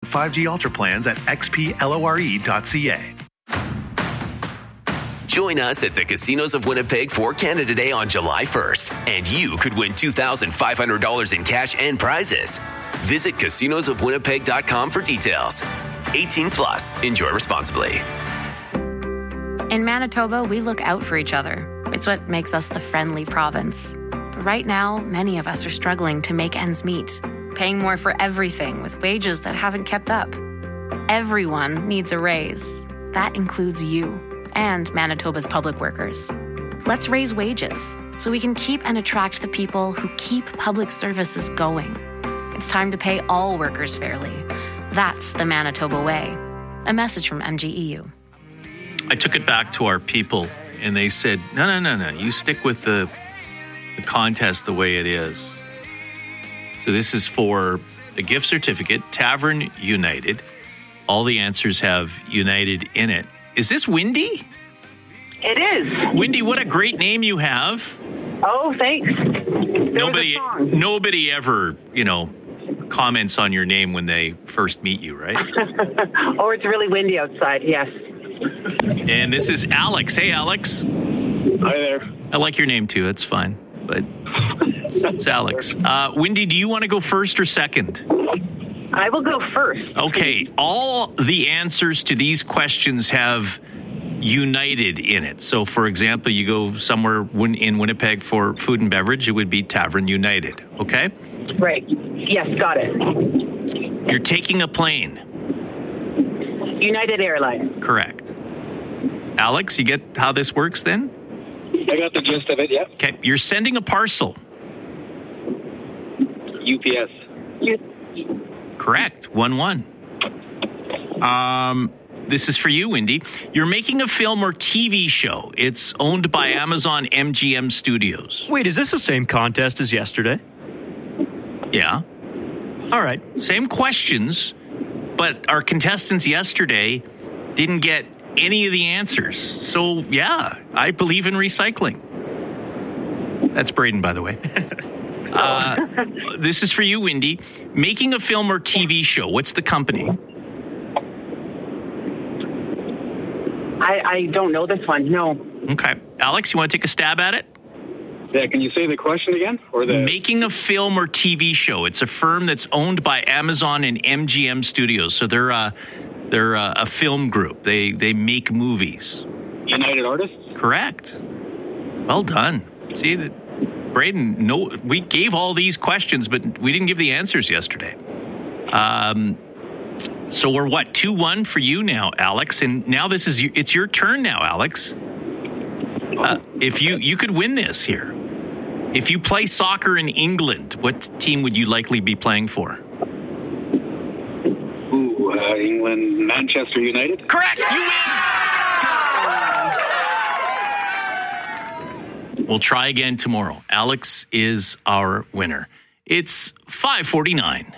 5G Ultra plans at xplore.ca. Join us at the Casinos of Winnipeg for Canada Day on July 1st, and you could win $2,500 in cash and prizes. Visit casinosofwinnipeg.com for details. 18 plus. Enjoy responsibly. In Manitoba, we look out for each other. It's what makes us the friendly province. But right now, many of us are struggling to make ends meet, paying more for everything with wages that haven't kept up. Everyone needs a raise. That includes you and Manitoba's public workers. Let's raise wages so we can keep and attract the people who keep public services going. It's time to pay all workers fairly. That's the Manitoba way. A message from MGEU. I took it back to our people, and they said, no. You stick with the contest the way it is. So this is for a gift certificate, Tavern United. All the answers have United in it. Is this Windy? It is. Windy, what a great name you have. Oh, thanks. Nobody ever, comments on your name when they first meet you, right? Oh, it's really windy outside, yes. And this is Alex. Hey, Alex. Hi there. I like your name, too. That's fine. But it's Alex. Windy, do you want to go first or second? I will go first. Okay. All the answers to these questions have United in it. So, for example, you go somewhere in Winnipeg for food and beverage, it would be Tavern United. Okay? Right. Yes, got it. You're taking a plane. United Airlines. Correct. Alex, you get how this works then? I got the gist of it, yeah. Okay. You're sending a parcel. UPS. Correct. 1-1. This is for you, Windy. You're making a film or TV show. It's owned by Amazon MGM Studios. Wait, is this the same contest as yesterday? Yeah. All right. Same questions, but our contestants yesterday didn't get any of the answers. So, yeah, I believe in recycling. That's Braden, by the way. This is for you, Windy. Making a film or TV show. What's the company? I don't know this one, no. Okay. Alex, you want to take a stab at it? Yeah, can you say the question again? Making a film or TV show. It's a firm that's owned by Amazon and MGM Studios. So they're a film group. They make movies. United Artists? Correct. Well done. See, Braden, we gave all these questions, but we didn't give the answers yesterday. So we're 2-1 for you now, Alex, and now it's your turn now, Alex. If you could win this here. If you play soccer in England, what team would you likely be playing for? England, Manchester United. Correct. You win. We'll try again tomorrow. Alex is our winner. It's 5:49.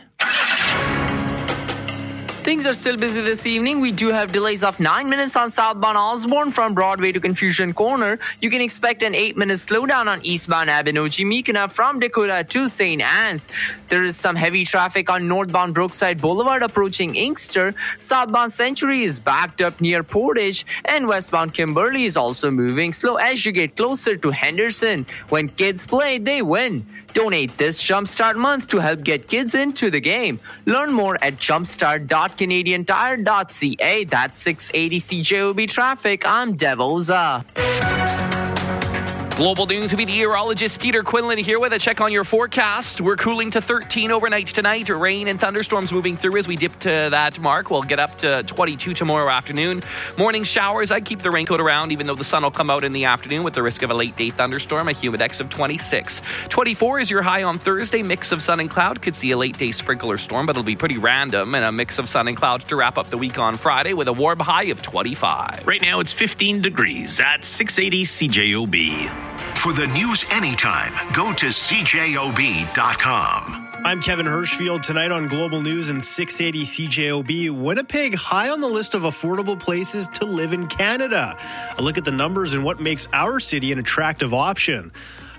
Things are still busy this evening. We do have delays of 9 minutes on southbound Osborne from Broadway to Confusion Corner. You can expect an 8-minute slowdown on eastbound Abenoji-Meekina from Dakota to St. Anne's. There is some heavy traffic on northbound Brookside Boulevard approaching Inkster. Southbound Century is backed up near Portage, and westbound Kimberley is also moving slow as you get closer to Henderson. When kids play, they win. Donate this Jumpstart month to help get kids into the game. Learn more at jumpstart.canadiantire.ca. That's 680 CJOB traffic. I'm Devoza. Global News meteorologist Peter Quinlan here with a check on your forecast. We're cooling to 13 overnight tonight. Rain and thunderstorms moving through as we dip to that mark. We'll get up to 22 tomorrow afternoon. Morning showers. I'd keep the raincoat around even though the sun will come out in the afternoon with the risk of a late day thunderstorm. A humidex of 26. 24 is your high on Thursday. Mix of sun and cloud. Could see a late day sprinkle or storm, but it'll be pretty random. And a mix of sun and clouds to wrap up the week on Friday with a warm high of 25. Right now it's 15 degrees at 680 CJOB. For the news anytime, go to CJOB.com. I'm Kevin Hirschfield. Tonight on Global News and 680 CJOB, Winnipeg high on the list of affordable places to live in Canada. A look at the numbers and what makes our city an attractive option.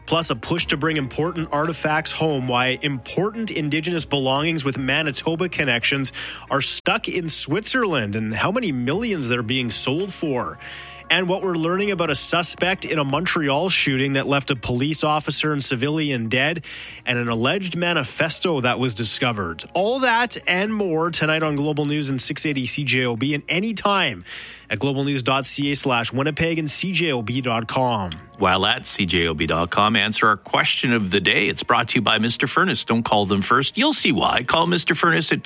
plus a push to bring important artifacts home, why important Indigenous belongings with Manitoba connections are stuck in Switzerland, and how many millions they're being sold for. And what we're learning about a suspect in a Montreal shooting that left a police officer and civilian dead, and an alleged manifesto that was discovered. All that and more tonight on Global News and 680 CJOB, and anytime at globalnews.ca/Winnipeg and CJOB.com. While at CJOB.com, answer our question of the day. It's brought to you by Mr. Furnace. Don't call them first. You'll see why. Call Mr. Furnace at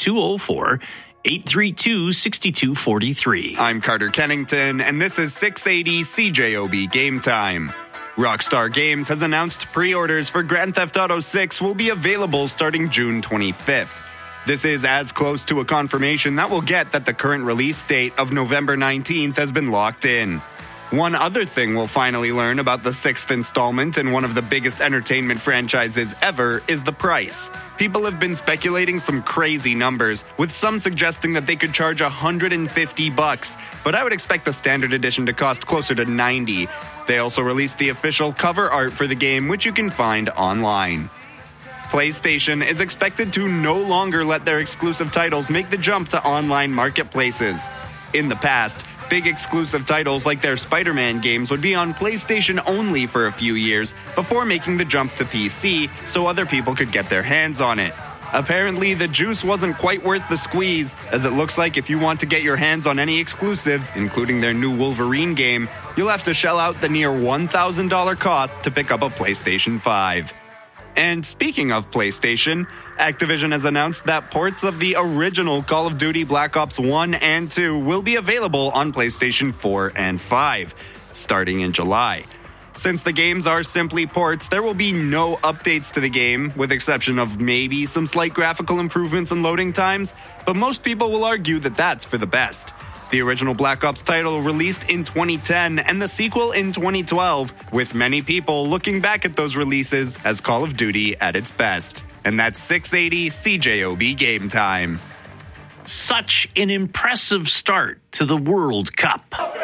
204-832-6243. I'm Carter Kennington, and this is 680 CJOB Game Time. Rockstar Games has announced pre-orders for Grand Theft Auto 6 will be available starting June 25th. This is as close to a confirmation that we'll get that the current release date of November 19th has been locked in. One other thing we'll finally learn about the 6th installment in one of the biggest entertainment franchises ever is the price. People have been speculating some crazy numbers, with some suggesting that they could charge $150, but I would expect the standard edition to cost closer to $90. They also released the official cover art for the game, which you can find online. PlayStation is expected to no longer let their exclusive titles make the jump to online marketplaces. In the past, big exclusive titles like their Spider-Man games would be on PlayStation only for a few years before making the jump to PC so other people could get their hands on it. Apparently, the juice wasn't quite worth the squeeze, as it looks like if you want to get your hands on any exclusives, including their new Wolverine game, you'll have to shell out the near $1,000 cost to pick up a PlayStation 5. And speaking of PlayStation, Activision has announced that ports of the original Call of Duty Black Ops 1 and 2 will be available on PlayStation 4 and 5, starting in July. Since the games are simply ports, there will be no updates to the game, with exception of maybe some slight graphical improvements and loading times, but most people will argue that that's for the best. The original Black Ops title released in 2010 and the sequel in 2012, with many people looking back at those releases as Call of Duty at its best. And that's 680 CJOB Game Time. Such an impressive start to the World Cup.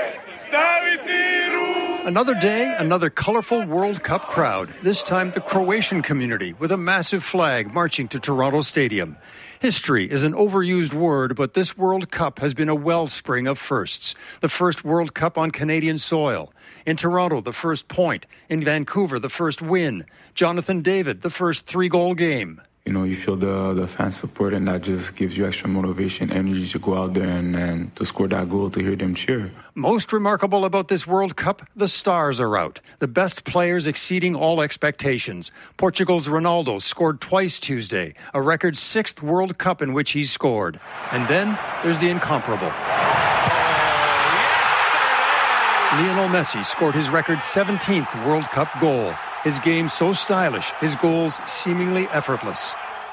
Another day, another colorful World Cup crowd, this time the Croatian community with a massive flag marching to Toronto Stadium. History is an overused word, but this World Cup has been a wellspring of firsts. The first World Cup on Canadian soil. In Toronto, the first point. In Vancouver, the first win. Jonathan David, the first 3-goal game. You know, you feel the fan support, and that just gives you extra motivation, energy to go out there and to score that goal, to hear them cheer. Most remarkable about this World Cup, the stars are out. The best players exceeding all expectations. Portugal's Ronaldo scored twice Tuesday, a record 6th World Cup in which he's scored. And then there's the incomparable. Lionel Messi scored his record 17th World Cup goal. His game so stylish, his goals seemingly effortless.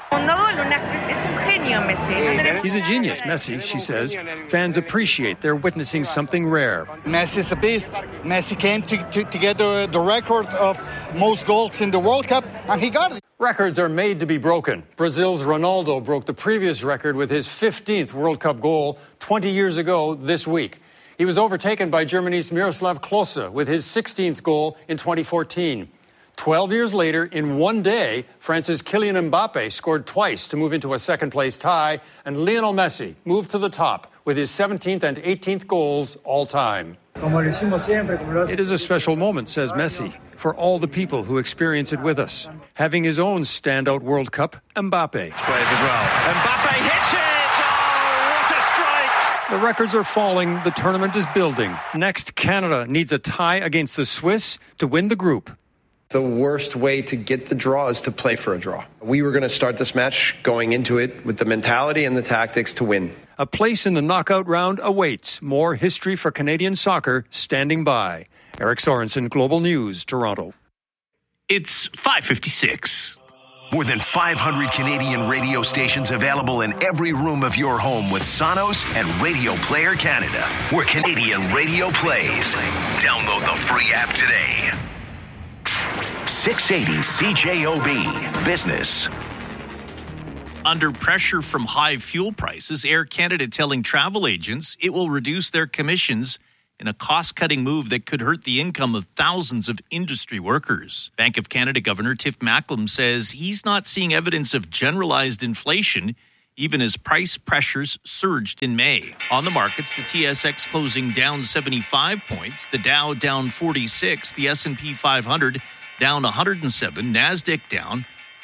He's a genius, Messi, she says. Fans appreciate they're witnessing something rare. Messi's a beast. Messi came to get the record of most goals in the World Cup, and he got it. Records are made to be broken. Brazil's Ronaldo broke the previous record with his 15th World Cup goal 20 years ago this week. He was overtaken by Germany's Miroslav Klose with his 16th goal in 2014. 12 years later, in one day, France's Kylian Mbappe scored twice to move into a second-place tie, and Lionel Messi moved to the top with his 17th and 18th goals all time. It is a special moment, says Messi, for all the people who experience it with us. Having his own standout World Cup, Mbappe plays as well. Mbappe hits it! Oh, what a strike! The records are falling. The tournament is building. Next, Canada needs a tie against the Swiss to win the group. The worst way to get the draw is to play for a draw. We were going to start this match going into it with the mentality and the tactics to win. A place in the knockout round awaits. More history for Canadian soccer standing by. Eric Sorensen, Global News, Toronto. It's 5:56. More than 500 Canadian radio stations available in every room of your home with Sonos and Radio Player Canada, where Canadian radio plays. Download the free app today. 680 CJOB Business. Under pressure from high fuel prices, Air Canada telling travel agents it will reduce their commissions in a cost-cutting move that could hurt the income of thousands of industry workers. Bank of Canada Governor Tiff Macklem says he's not seeing evidence of generalized inflation, even as price pressures surged in May. On the markets, the TSX closing down 75 points, the Dow down 46, the S&P 500 down 107, NASDAQ down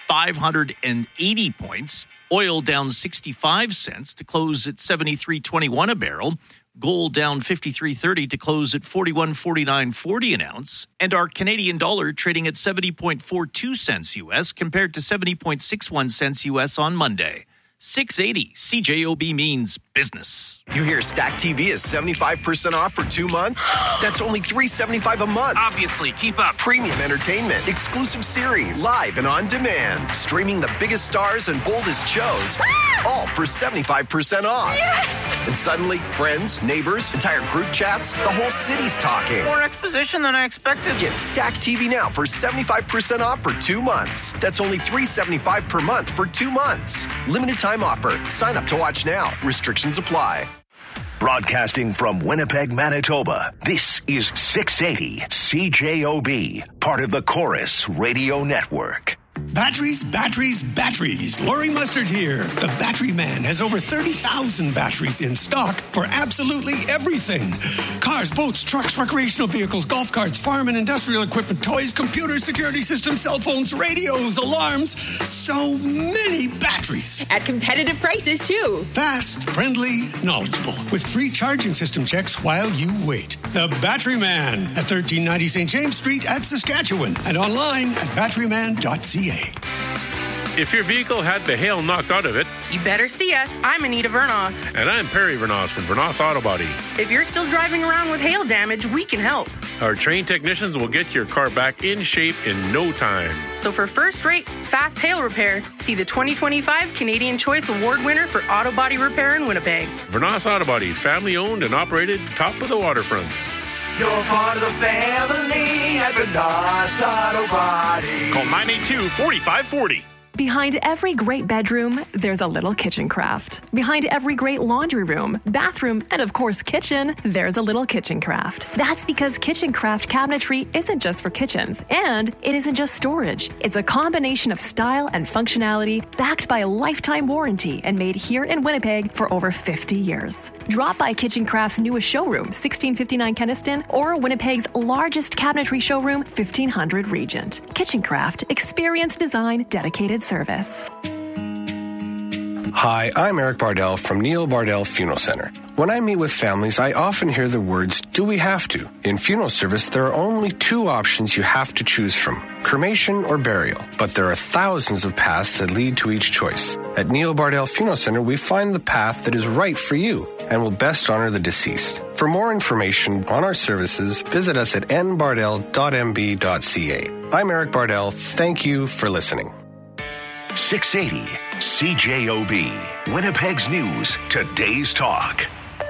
580 points, oil down 65 cents to close at 73.21 a barrel, gold down 53.30 to close at 41.49.40 an ounce, and our Canadian dollar trading at 70.42 cents U.S. compared to 70.61 cents U.S. on Monday. 680 CJOB means business. You hear Stack TV is 75% off for 2 months? That's only $375 a month. Obviously, keep up. Premium entertainment, exclusive series, live and on demand, streaming the biggest stars and boldest shows, all for 75% off. Yes! And suddenly, friends, neighbors, entire group chats, the whole city's talking. More exposition than I expected. Get Stack TV now for 75% off for 2 months. That's only $375 per month for 2 months. Limited time offer. Sign up to watch now. Restrictions apply. Broadcasting from Winnipeg, Manitoba, this is 680 CJOB, part of the Chorus Radio Network. Batteries, batteries, batteries. Laurie Mustard here. The Battery Man has over 30,000 batteries in stock for absolutely everything. Cars, boats, trucks, recreational vehicles, golf carts, farm and industrial equipment, toys, computers, security systems, cell phones, radios, alarms. So many batteries. At competitive prices, too. Fast, friendly, knowledgeable. With free charging system checks while you wait. The Battery Man at 1390 St. James Street at Saskatchewan and online at batteryman.ca. If your vehicle had the hail knocked out of it, You better see us. I'm Anita Vernos. and I'm Perry Vernos from Vernos Auto Body. If you're still driving around with hail damage, we can help. Our trained technicians will get your car back in shape in no time. So for first-rate, fast hail repair, see the 2025 Canadian Choice Award winner for auto body repair in Winnipeg. Vernos Auto Body, family owned and operated, top of the waterfront. You're part of the family at Vernos Auto Body. Call 982-4540. Behind every great bedroom, there's a little kitchen craft. Behind every great laundry room, bathroom, and of course kitchen, there's a little kitchen craft. That's because kitchen craft cabinetry isn't just for kitchens, and it isn't just storage. It's a combination of style and functionality backed by a lifetime warranty and made here in Winnipeg for over 50 years. Drop by Kitchen Craft's newest showroom, 1659 Kenniston, or Winnipeg's largest cabinetry showroom, 1500 Regent. Kitchen Craft, experience design, dedicated service. Hi, I'm Eric Bardell from Neil Bardell Funeral Center. When I meet with families, I often hear the words, do we have to? In funeral service, there are only two options you have to choose from, cremation or burial. But there are thousands of paths that lead to each choice. At Neil Bardell Funeral Center, we find the path that is right for you and will best honor the deceased. For more information on our services, visit us at nbardell.mb.ca. I'm Eric Bardell. Thank you for listening. 680 CJOB, Winnipeg's news, today's talk.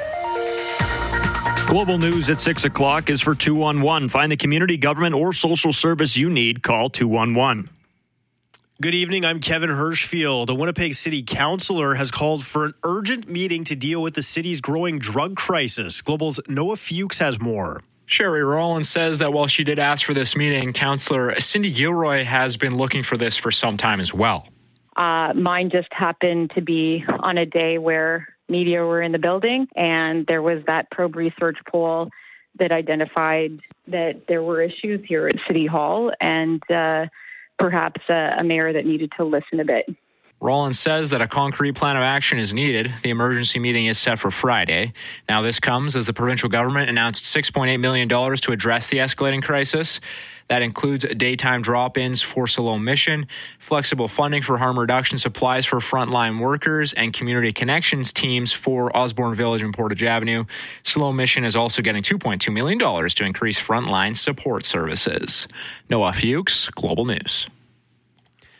Global news at 6 o'clock is for 211. Find the community, government, or social service you need. Call 211. Good evening. I'm Kevin Hirschfield. A Winnipeg City Councillor has called for an urgent meeting to deal with the city's growing drug crisis. Global's Noah Fuchs has more. Sherry Rowland says that while she did ask for this meeting, Councillor Cindy Gilroy has been looking for this for some time as well. Mine just happened to be on a day where media were in the building, and there was that probe research poll that identified that there were issues here at City Hall and perhaps a mayor that needed to listen a bit. Rowland says that a concrete plan of action is needed. The emergency meeting is set for Friday. Now, this comes as the provincial government announced $6.8 million to address the escalating crisis. That includes daytime drop-ins for Siloam Mission, flexible funding for harm reduction supplies for frontline workers, and community connections teams for Osborne Village and Portage Avenue. Siloam Mission is also getting $2.2 million to increase frontline support services. Noah Fuchs, Global News.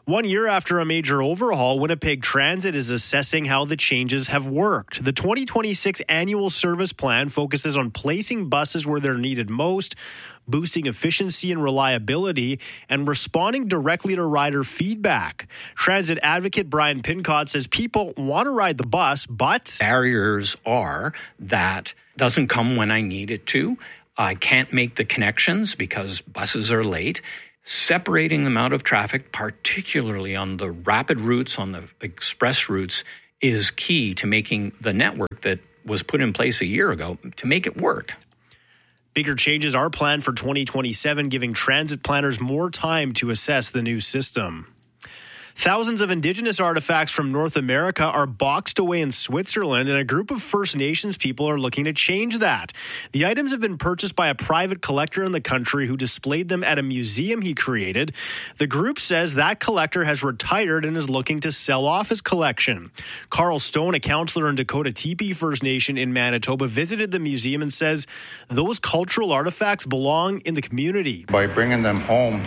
1 year after a major overhaul, Winnipeg Transit is assessing how the changes have worked. The 2026 annual service plan focuses on placing buses where they're needed most, boosting efficiency and reliability, and responding directly to rider feedback. Transit advocate Brian Pincott says people want to ride the bus, but barriers are that doesn't come when I need it to. I can't make the connections because buses are late. Separating them out of traffic, particularly on the rapid routes, on the express routes, is key to making the network that was put in place a year ago, to make it work. Bigger changes are planned for 2027, giving transit planners more time to assess the new system. Thousands of Indigenous artifacts from North America are boxed away in Switzerland, and a group of First Nations people are looking to change that. The items have been purchased by a private collector in the country who displayed them at a museum he created. The group says that collector has retired and is looking to sell off his collection. Carl Stone, a counselor in Dakota Teepee First Nation in Manitoba, visited the museum and says those cultural artifacts belong in the community. By bringing them home,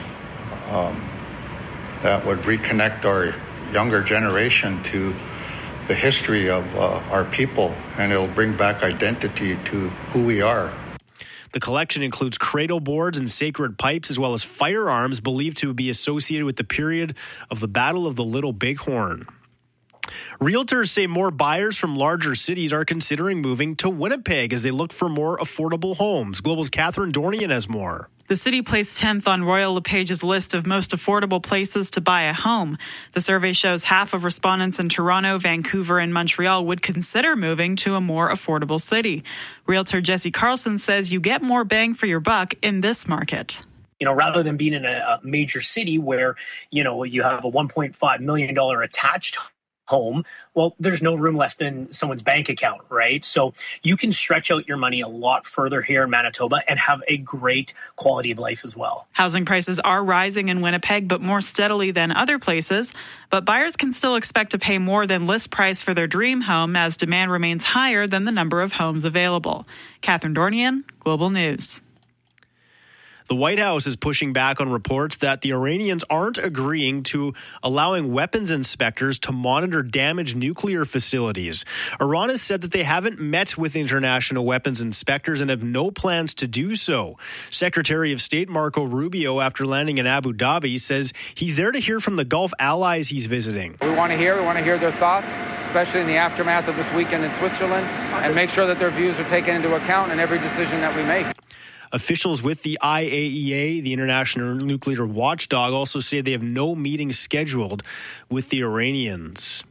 that would reconnect our younger generation to the history of our people, and it'll bring back identity to who we are. The collection includes cradle boards and sacred pipes, as well as firearms believed to be associated with the period of the Battle of the Little Bighorn. Realtors say more buyers from larger cities are considering moving to Winnipeg as they look for more affordable homes. Global's Catherine Dornian has more. The city placed 10th on Royal LePage's list of most affordable places to buy a home. The survey shows half of respondents in Toronto, Vancouver, and Montreal would consider moving to a more affordable city. Realtor Jesse Carlson says you get more bang for your buck in this market. Rather than being in a major city where, you have a $1.5 million attached home, well, there's no room left in someone's bank account, right? So you can stretch out your money a lot further here in Manitoba and have a great quality of life as well. Housing prices are rising in Winnipeg, but more steadily than other places. But buyers can still expect to pay more than list price for their dream home as demand remains higher than the number of homes available. Catherine Dornian, Global News. The White House is pushing back on reports that the Iranians aren't agreeing to allowing weapons inspectors to monitor damaged nuclear facilities. Iran has said that they haven't met with international weapons inspectors and have no plans to do so. Secretary of State Marco Rubio, after landing in Abu Dhabi, says he's there to hear from the Gulf allies he's visiting. We want to hear their thoughts, especially in the aftermath of this weekend in Switzerland, and make sure that their views are taken into account in every decision that we make. Officials with the IAEA, the International Nuclear Watchdog, also say they have no meetings scheduled with the Iranians.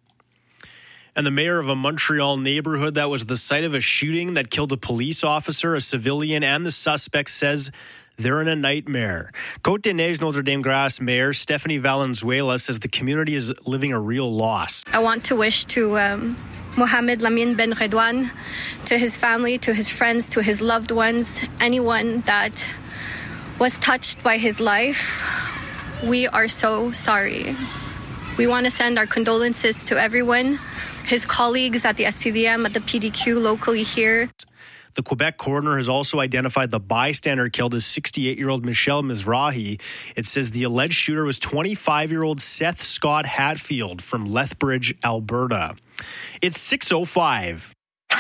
And the mayor of a Montreal neighborhood that was the site of a shooting that killed a police officer, a civilian, and the suspect says they're in a nightmare. Côte-des-Neiges Notre Dame-Grasse Mayor Stephanie Valenzuela says the community is living a real loss. I want to wish to Mohamed Lamine Ben Redouane, to his family, to his friends, to his loved ones, anyone that was touched by his life. We are so sorry. We want to send our condolences to everyone, his colleagues at the SPVM, at the PDQ locally here. The Quebec coroner has also identified the bystander killed as 68-year-old Michelle Mizrahi. It says the alleged shooter was 25-year-old Seth Scott Hatfield from Lethbridge, Alberta. It's 6:05.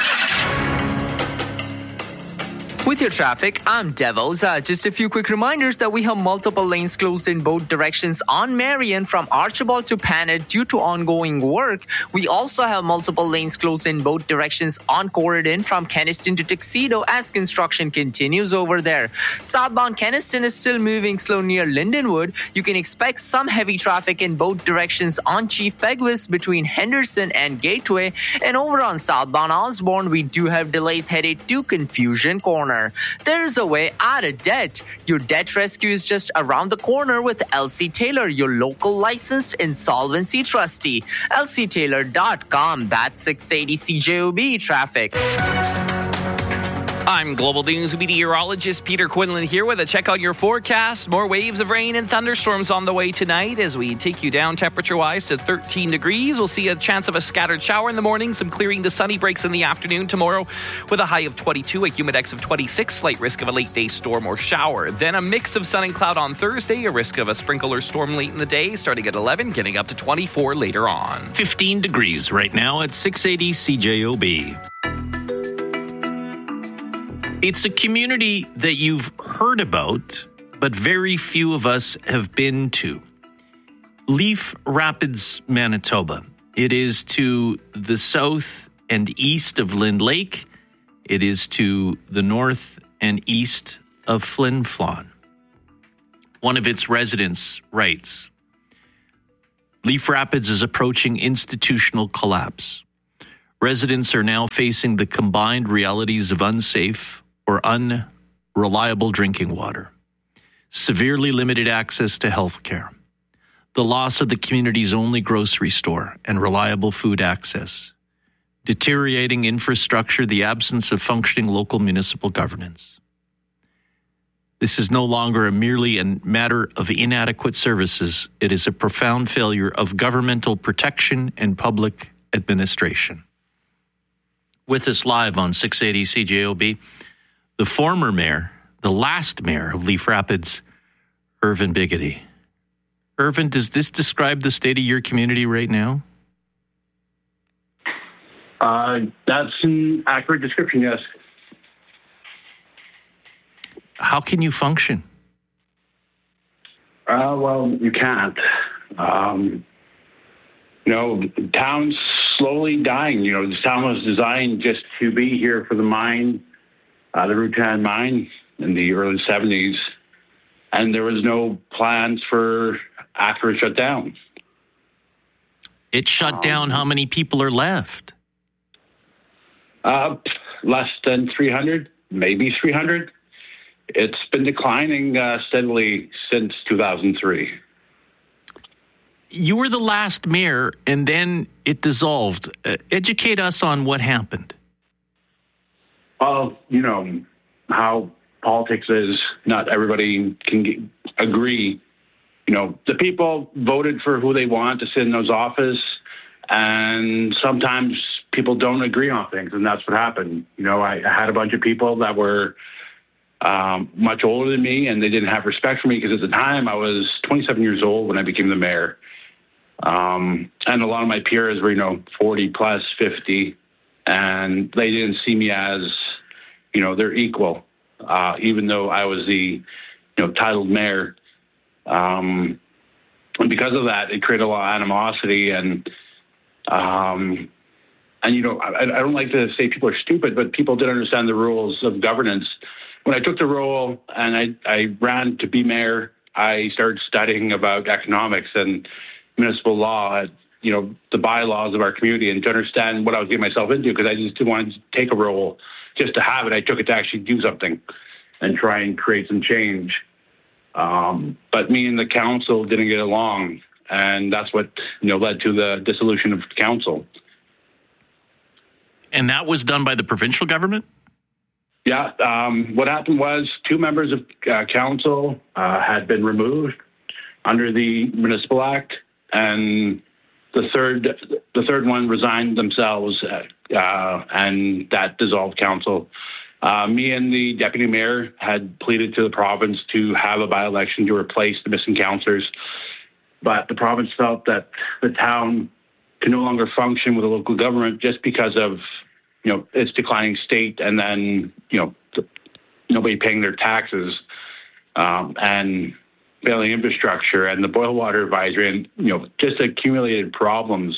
With your traffic, I'm Devos. Just a few quick reminders that we have multiple lanes closed in both directions on Marion from Archibald to Panet due to ongoing work. We also have multiple lanes closed in both directions on Corridon from Keniston to Tuxedo as construction continues over there. Southbound Keniston is still moving slow near Lindenwood. You can expect some heavy traffic in both directions on Chief Pegwis between Henderson and Gateway. And over on southbound Osborne, we do have delays headed to Confusion Corner. There is a way out of debt. Your debt rescue is just around the corner with LC Taylor, your local licensed insolvency trustee. LCTaylor.com. That's 680 CJOB traffic. I'm Global News meteorologist Peter Quinlan here with a check on your forecast. More waves of rain and thunderstorms on the way tonight as we take you down temperature-wise to 13 degrees. We'll see a chance of a scattered shower in the morning, some clearing to sunny breaks in the afternoon tomorrow with a high of 22, a humidex of 26, slight risk of a late-day storm or shower. Then a mix of sun and cloud on Thursday, a risk of a sprinkle or storm late in the day, starting at 11, getting up to 24 later on. 15 degrees right now at 680 CJOB. It's a community that you've heard about, but very few of us have been to. Leaf Rapids, Manitoba. It is to the south and east of Lynn Lake. It is to the north and east of Flin Flon. One of its residents writes, Leaf Rapids is approaching institutional collapse. Residents are now facing the combined realities of unsafe or unreliable drinking water, severely limited access to health care, the loss of the community's only grocery store and reliable food access, deteriorating infrastructure, the absence of functioning local municipal governance. This is no longer merely a matter of inadequate services. It is a profound failure of governmental protection and public administration. With us live on 680 CJOB, the former mayor, the last mayor of Leaf Rapids, Irvin Biggity. Irvin, does this describe the state of your community right now? That's an accurate description, yes. How can you function? Well, you can't. Town's slowly dying. This town was designed just to be here for the mine, the Rutan mine in the early 70s, and there was no plans for after it shut down. It shut down. How many people are left? Less than 300, maybe 300. It's been declining steadily since 2003. You were the last mayor, and then it dissolved. Educate us on what happened. Well, you know how politics is. Not everybody can agree. The people voted for who they want to sit in those offices, and sometimes people don't agree on things, and that's what happened. I had a bunch of people that were much older than me, and they didn't have respect for me because at the time I was 27 years old when I became the mayor. And a lot of my peers were, 40 plus, 50, and they didn't see me as, their equal, even though I was the, titled mayor. And because of that, it created a lot of animosity and I don't like to say people are stupid, but people didn't understand the rules of governance. When I took the role and I ran to be mayor, I started studying about economics and municipal law, the bylaws of our community, and to understand what I was getting myself into, because I just didn't want to take a role just to have it. I took it to actually do something and try and create some change. But me and the council didn't get along, and that's what led to the dissolution of the council. And that was done by the provincial government? Yeah. What happened was 2 members of council had been removed under the Municipal Act, and the third one resigned themselves, and that dissolved council. Me and the deputy mayor had pleaded to the province to have a by-election to replace the missing councillors, but the province felt that the town can no longer function with a local government just because of its declining state, and then nobody paying their taxes, and failing infrastructure, and the boil water advisory, and just accumulated problems.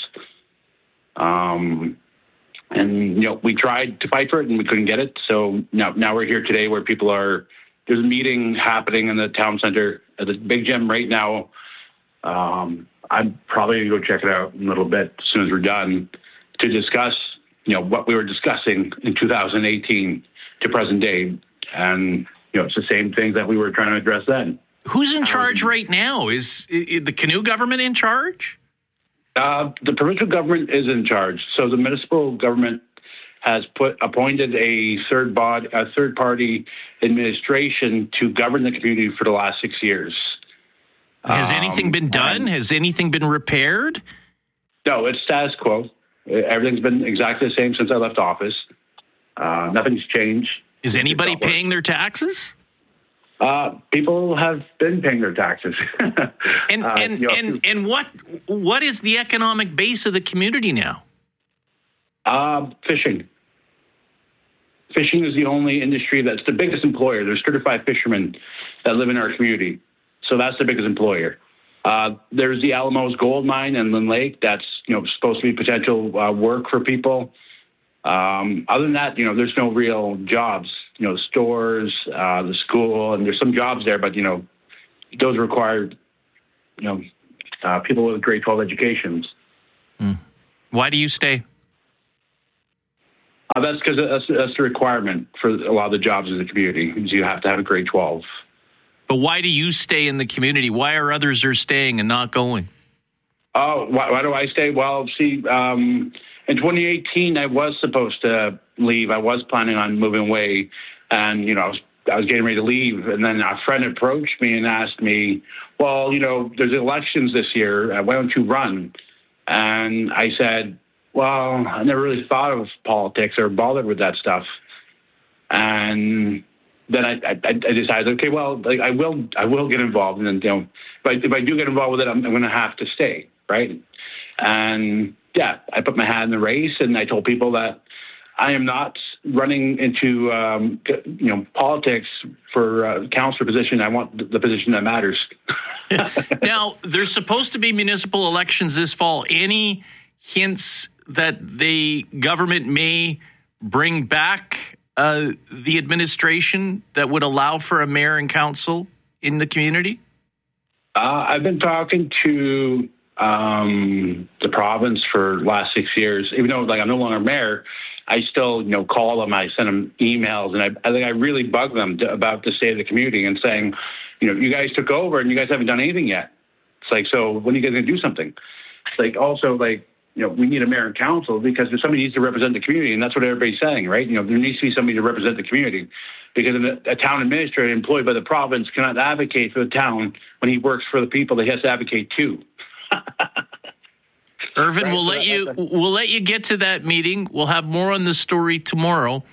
We tried to fight for it and we couldn't get it. So now we're here today where there's a meeting happening in the town center at the big gym right now. I'm probably going to go check it out in a little bit as soon as we're done to discuss, what we were discussing in 2018 to present day. And, it's the same thing that we were trying to address then. Who's in charge right now? Is the Canoe government in charge? The provincial government is in charge. So the municipal government has appointed a third-party administration to govern the community for the last 6 years. Has anything been done? Has anything been repaired? No, it's status quo. Everything's been exactly the same since I left office. Nothing's changed. Is anybody paying their taxes? People have been paying their taxes. And what is the economic base of the community now? Fishing. Fishing is the only industry that's the biggest employer. There's certified fishermen that live in our community. So that's the biggest employer. There's the Alamos Gold Mine and Lynn Lake. That's, supposed to be potential work for people. Other than that, there's no real jobs. Stores, the school, and there's some jobs there, but, those require, people with grade 12 educations. Why do you stay? That's because that's the requirement for a lot of the jobs in the community, is you have to have a grade 12. But why do you stay in the community? Why are others are staying and not going? Oh, why do I stay? Well, see, in 2018, I was supposed to leave. I was planning on moving away, and, I was getting ready to leave. And then a friend approached me and asked me, well, there's elections this year. Why don't you run? And I said, well, I never really thought of politics or bothered with that stuff. And then I decided, okay, well, I will get involved. And then, if I do get involved with it, I'm going to have to stay, right? And yeah, I put my hat in the race, and I told people that I am not running into politics for a councillor position. I want the position that matters. Now, there's supposed to be municipal elections this fall. Any hints that the government may bring back the administration that would allow for a mayor and council in the community? I've been talking to the province for the last 6 years. Even though I'm no longer mayor, I still call them. I send them emails, and I think I really bug them about the state of the community and saying, you guys took over and you guys haven't done anything yet. It's like, so when are you guys going to do something? It's like, also we need a mayor and council because somebody needs to represent the community, and that's what everybody's saying, right? There needs to be somebody to represent the community, because a town administrator employed by the province cannot advocate for the town when he works for the people that he has to advocate to. Irvin, right, we'll let you get to that meeting. We'll have more on the story tomorrow.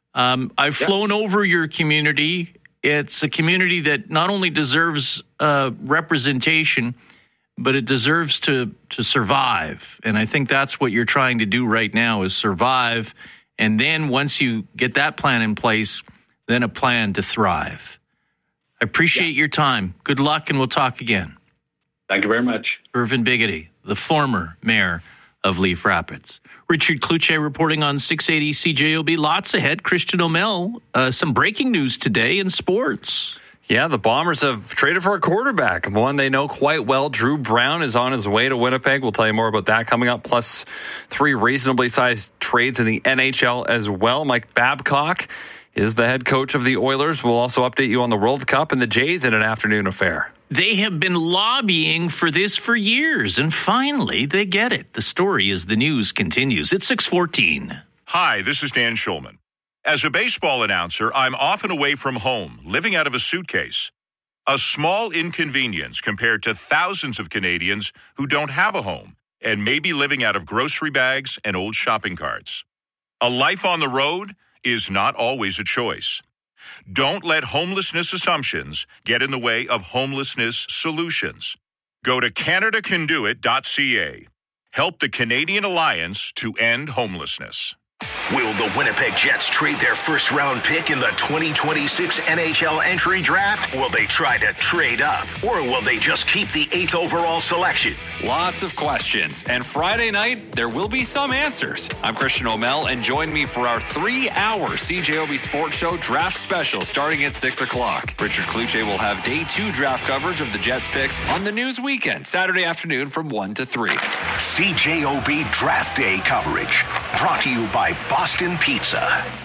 I've flown over your community. It's a community that not only deserves representation, but it deserves to survive. And I think that's what you're trying to do right now, is survive. And then once you get that plan in place, then a plan to thrive. I appreciate your time. Good luck, and we'll talk again. Thank you very much. Irvin Biggity, the former mayor of Leaf Rapids. Richard Cloutier reporting on 680 CJOB. Lots ahead. Christian O'Mell, some breaking news today in sports. Yeah, the Bombers have traded for a quarterback, one they know quite well. Drew Brown is on his way to Winnipeg. We'll tell you more about that coming up, plus 3 reasonably sized trades in the NHL as well. Mike Babcock is the head coach of the Oilers. We'll also update you on the World Cup and the Jays in an afternoon affair. They have been lobbying for this for years, and finally they get it. The story as the news continues. It's 6:14. Hi, this is Dan Schulman. As a baseball announcer, I'm often away from home, living out of a suitcase. A small inconvenience compared to thousands of Canadians who don't have a home and may be living out of grocery bags and old shopping carts. A life on the road is not always a choice. Don't let homelessness assumptions get in the way of homelessness solutions. Go to CanadaCanDoIt.ca. Help the Canadian Alliance to end homelessness. Will the Winnipeg Jets trade their first-round pick in the 2026 NHL entry draft? Will they try to trade up? Or will they just keep the 8th overall selection? Lots of questions. And Friday night, there will be some answers. I'm Christian O'Mell, and join me for our 3-hour CJOB Sports Show draft special starting at 6 o'clock. Richard Cloutier will have Day 2 draft coverage of the Jets picks on the News Weekend, Saturday afternoon from 1 to 3. CJOB Draft Day coverage brought to you by Boston Pizza.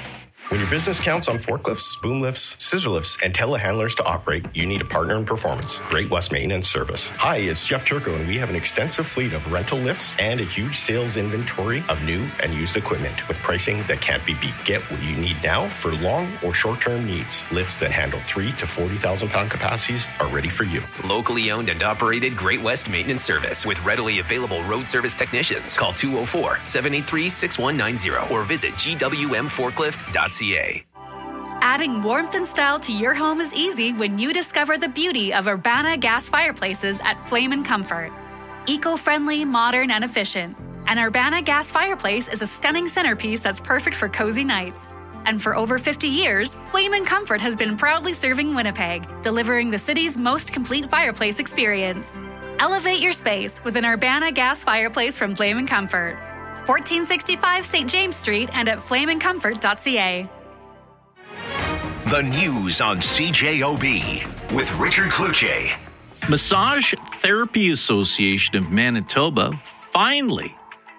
When your business counts on forklifts, boom lifts, scissor lifts, and telehandlers to operate, you need a partner in performance. Great West Maintenance Service. Hi, it's Jeff Turco, and we have an extensive fleet of rental lifts and a huge sales inventory of new and used equipment with pricing that can't be beat. Get what you need now for long or short-term needs. Lifts that handle 3 to 40,000 pound capacities are ready for you. Locally owned and operated Great West Maintenance Service with readily available road service technicians. Call 204-783-6190 or visit gwmforklift.ca. Adding warmth and style to your home is easy when you discover the beauty of Urbana gas fireplaces at Flame & Comfort. Eco-friendly, modern, and efficient. An Urbana gas fireplace is a stunning centerpiece that's perfect for cozy nights. And for over 50 years, Flame & Comfort has been proudly serving Winnipeg, delivering the city's most complete fireplace experience. Elevate your space with an Urbana gas fireplace from Flame & Comfort. 1465 St. James Street and at flameandcomfort.ca. The news on CJOB with Richard Kluche. Massage Therapy Association of Manitoba finally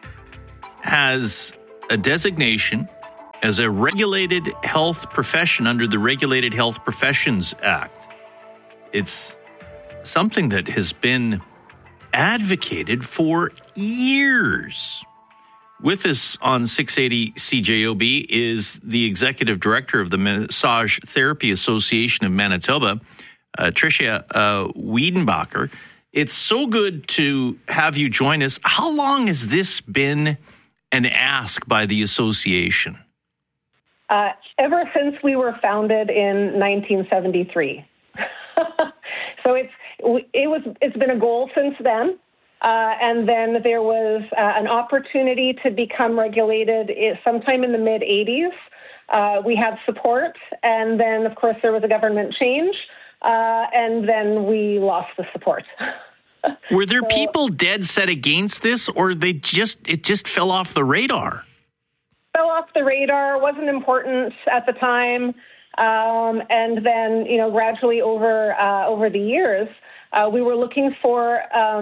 has a designation as a regulated health profession under the Regulated Health Professions Act. It's something that has been advocated for years. With us on 680 CJOB is the executive director of the Massage Therapy Association of Manitoba, Tricia Wiedenbacher. It's so good to have you join us. How long has this been an ask by the association? Ever since we were founded in 1973. So it's been a goal since then. And then there was an opportunity to become regulated sometime in the mid-'80s. We had support, and then, of course, there was a government change, and then we lost the support. Were there people dead set against this, or it just fell off the radar? Fell off the radar, wasn't important at the time, and then, gradually over the years, we were looking for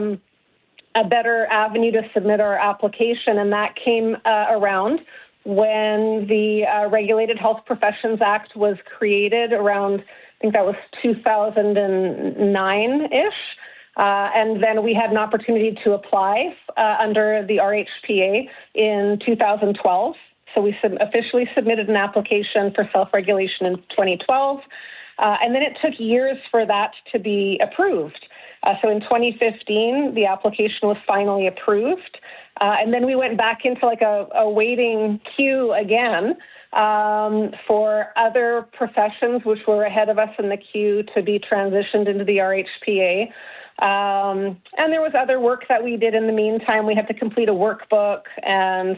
a better avenue to submit our application, and that came around when the Regulated Health Professions Act was created around, I think that was 2009-ish, and then we had an opportunity to apply under the RHPA in 2012. So we officially submitted an application for self-regulation in 2012, and then it took years for that to be approved. So in 2015, the application was finally approved. And then we went back into like a waiting queue again for other professions which were ahead of us in the queue to be transitioned into the RHPA. And there was other work that we did in the meantime. We had to complete a workbook and,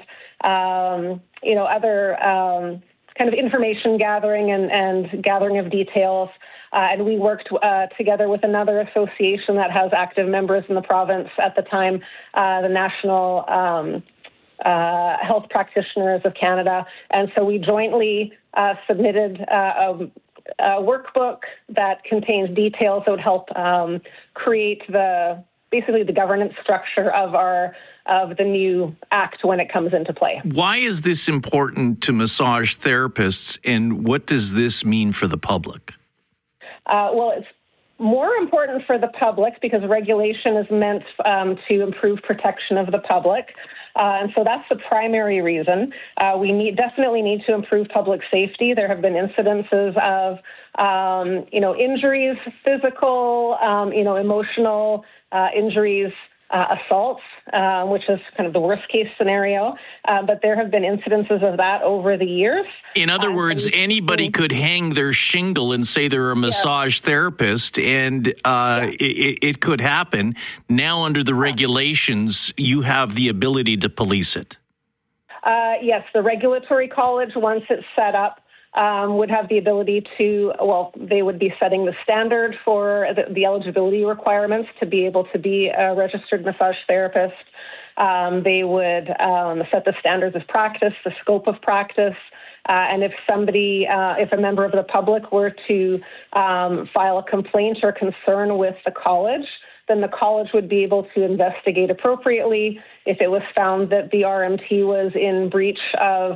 other kind of information gathering and gathering of details. And we worked together with another association that has active members in the province at the time, the National Health Practitioners of Canada. And so we jointly submitted a workbook that contains details that would help create basically the governance structure of the new act when it comes into play. Why is this important to massage therapists, and what does this mean for the public? Well, it's more important for the public because regulation is meant to improve protection of the public. And so that's the primary reason. We definitely need to improve public safety. There have been incidences of, injuries, physical, emotional injuries, assaults, which is kind of the worst case scenario. But there have been incidences of that over the years. In other words, anybody could hang their shingle and say they're a massage therapist, and it could happen. Now, under the regulations, you have the ability to police it. Yes, the regulatory college, once it's set up, would have the ability they would be setting the standard for the eligibility requirements to be able to be a registered massage therapist. They would set the standards of practice, the scope of practice, and if a member of the public were to file a complaint or concern with the college, then the college would be able to investigate appropriately. If it was found that the RMT was in breach of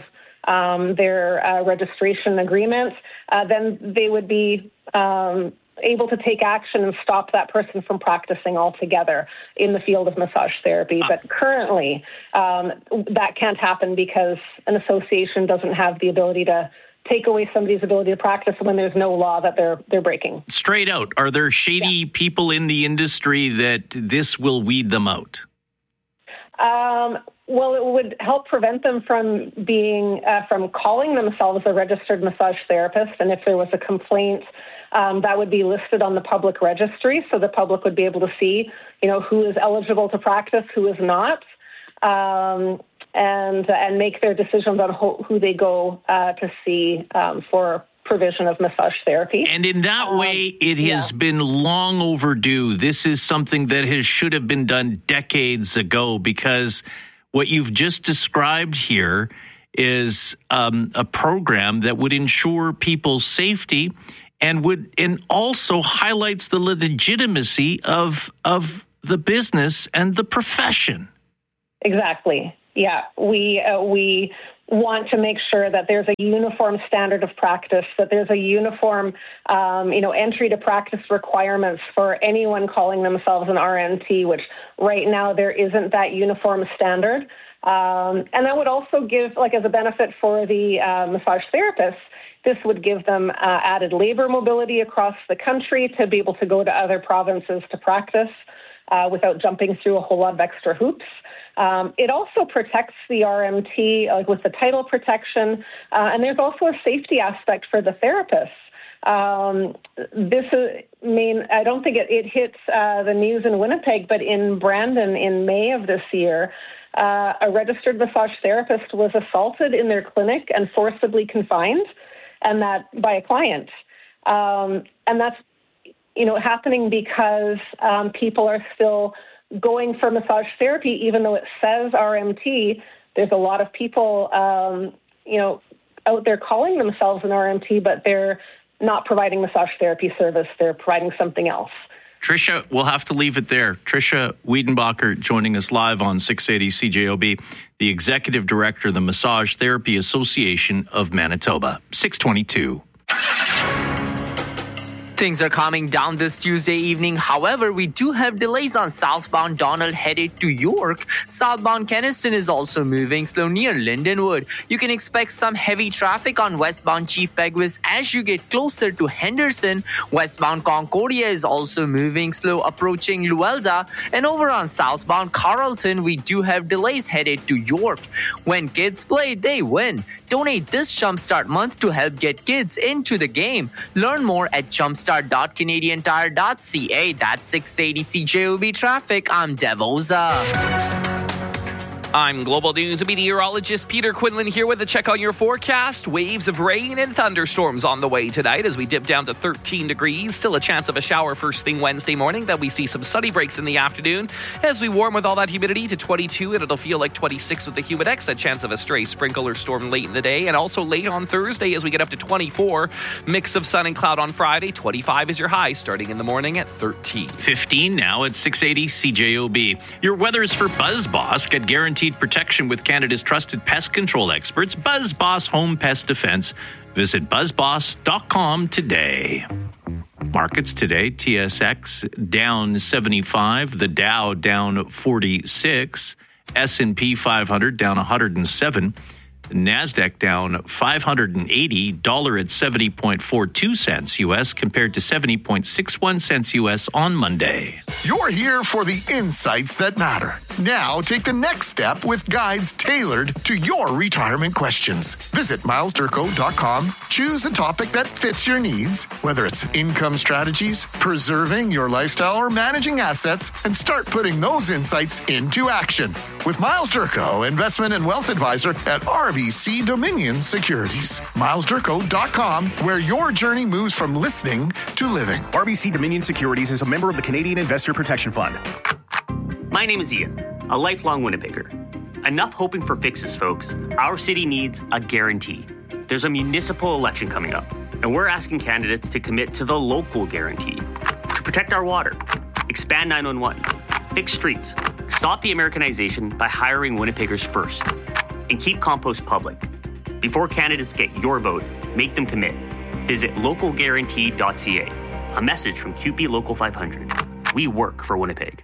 their registration agreement, then they would be able to take action and stop that person from practicing altogether in the field of massage therapy. But currently, that can't happen because an association doesn't have the ability to take away somebody's ability to practice when there's no law that they're breaking. Straight out, are there shady people in the industry that this will weed them out? Well, it would help prevent them from being from calling themselves a registered massage therapist. And if there was a complaint, that would be listed on the public registry, so the public would be able to see, who is eligible to practice, who is not, and make their decisions on who they go to see for provision of massage therapy. And in that way, it has been long overdue. This is something that should have been done decades ago, because what you've just described here is a program that would ensure people's safety and also highlights the legitimacy of the business and the profession. Exactly. Yeah, we want to make sure that there's a uniform standard of practice, that there's a uniform, entry to practice requirements for anyone calling themselves an RMT, which right now there isn't that uniform standard. And that would also give, as a benefit for the massage therapists, this would give them added labor mobility across the country to be able to go to other provinces to practice without jumping through a whole lot of extra hoops. It also protects the RMT with the title protection, and there's also a safety aspect for the therapists. I don't think it hits the news in Winnipeg, but in Brandon in May of this year, a registered massage therapist was assaulted in their clinic and forcibly confined, and that by a client. And that's, happening because people are still going for massage therapy, even though it says RMT. There's a lot of people, out there calling themselves an RMT, but they're not providing massage therapy service. They're providing something else. Tricia, we'll have to leave it there. Tricia Wiedenbacher joining us live on 680 CJOB, the Executive Director of the Massage Therapy Association of Manitoba. 622. Things are calming down this Tuesday evening. However, we do have delays on southbound Donald headed to York. Southbound Keniston is also moving slow near Lindenwood. You can expect some heavy traffic on westbound Chief Peguis as you get closer to Henderson. Westbound Concordia is also moving slow approaching Luelda. And over on southbound Carleton, we do have delays headed to York. When kids play, they win. Donate this Jumpstart month to help get kids into the game. Learn more at jumpstart.canadiantire.ca. That's 680 CJOB Traffic. I'm Devoza. I'm Global News meteorologist Peter Quinlan here with a check on your forecast. Waves of rain and thunderstorms on the way tonight as we dip down to 13 degrees. Still a chance of a shower first thing Wednesday morning. Then we see some sunny breaks in the afternoon as we warm with all that humidity to 22, and it'll feel like 26 with the Humidex. A chance of a stray sprinkle or storm late in the day, and also late on Thursday as we get up to 24. Mix of sun and cloud on Friday. 25 is your high starting in the morning at 13. 15 now at 680 CJOB. Your weather is for BuzzBoss. Get guaranteed protection with Canada's trusted pest control experts, BuzzBoss Home Pest Defense. Visit buzzboss.com today. Markets today, TSX down 75, the Dow down 46, S&P 500 down 107, NASDAQ down $580, dollar at 70.42 cents U.S. compared to 70.61 cents U.S. on Monday. You're here for the insights that matter. Now take the next step with guides tailored to your retirement questions. Visit milesdurko.com. Choose a topic that fits your needs, whether it's income strategies, preserving your lifestyle, or managing assets, and start putting those insights into action. With Miles Durko, investment and wealth advisor at RBC Dominion Securities. milesdurko.com, where your journey moves from listening to living. RBC Dominion Securities is a member of the Canadian Investor Protection Fund. My name is Ian, a lifelong Winnipegger. Enough hoping for fixes, folks. Our city needs a guarantee. There's a municipal election coming up, and we're asking candidates to commit to the local guarantee. To protect our water, expand 911, fix streets, stop the Americanization by hiring Winnipeggers first, and keep compost public. Before candidates get your vote, make them commit. Visit localguarantee.ca. A message from CUPE Local 500. We work for Winnipeg.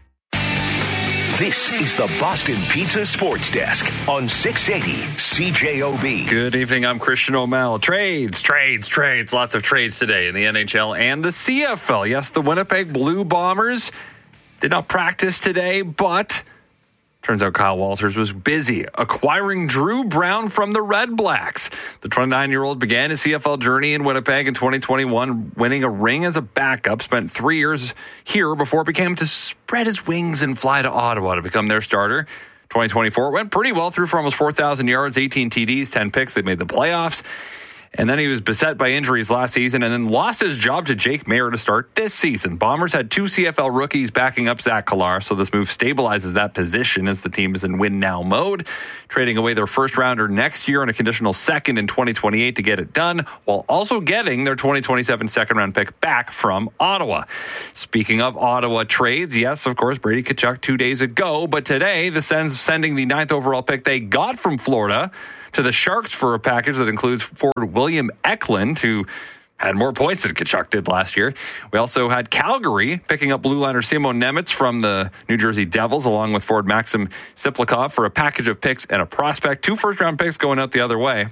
This is the Boston Pizza Sports Desk on 680 CJOB. Good evening. I'm Christian O'Mell. Trades. Lots of trades today in the NHL and the CFL. Yes, the Winnipeg Blue Bombers did not practice today, but turns out Kyle Walters was busy acquiring Drew Brown from the Red Blacks. The 29-year-old began his CFL journey in Winnipeg in 2021, winning a ring as a backup, spent 3 years here before it became to spread his wings and fly to Ottawa to become their starter. 2024 went pretty well, threw for almost 4,000 yards, 18 TDs, 10 picks. They made the playoffs. And then he was beset by injuries last season and then lost his job to Jake Maier to start this season. Bombers had 2 CFL rookies backing up Zach Killar, so this move stabilizes that position as the team is in win-now mode, trading away their first-rounder next year and a conditional second in 2028 to get it done, while also getting their 2027 second-round pick back from Ottawa. Speaking of Ottawa trades, yes, of course, Brady Tkachuk 2 days ago, but today the Sens sending the 9th overall pick they got from Florida to the Sharks for a package that includes forward William Eklund, who had more points than Tkachuk did last year. We also had Calgary picking up blue liner Simon Nemec from the New Jersey Devils, along with forward Maxim Siplikov for a package of picks and a prospect. 2 first-round picks going out the other way.